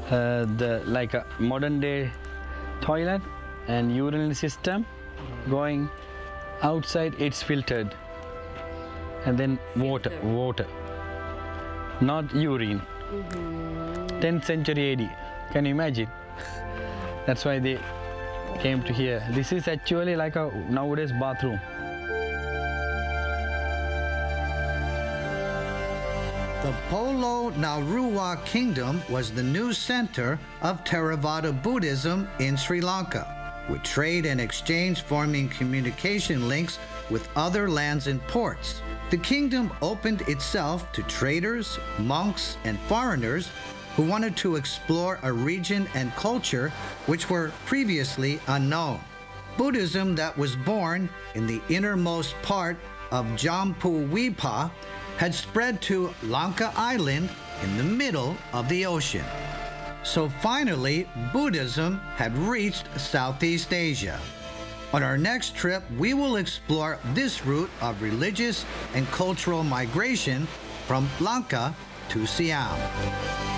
like a modern day toilet and urinal system. Going outside, it's filtered, and then water, not urine. 10th century AD. Can you imagine? That's why they came to here. This is actually like a nowadays bathroom. The Polo Naurua Kingdom was the new center of Theravada Buddhism in Sri Lanka, with trade and exchange forming communication links with other lands and ports. The kingdom opened itself to traders, monks, and foreigners who wanted to explore a region and culture which were previously unknown. Buddhism that was born in the innermost part of Jampu Wipa had spread to Lanka Island in the middle of the ocean. So finally, Buddhism had reached Southeast Asia. On our next trip, we will explore this route of religious and cultural migration from Lanka to Siam.